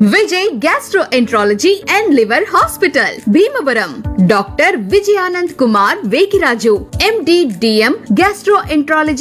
Vijay gastroenterology and liver hospital Bhimavaram. Doctor Vijayanand Kumar Vekiraju, MD, DM gastroenterology